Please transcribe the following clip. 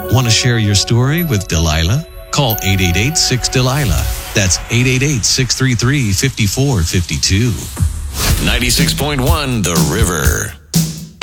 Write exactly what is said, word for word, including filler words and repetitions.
Want to share your story with Delilah? Call eight eight eight, six, Delilah. That's eight eight eight, six three three, five four five two. ninety-six point one The River.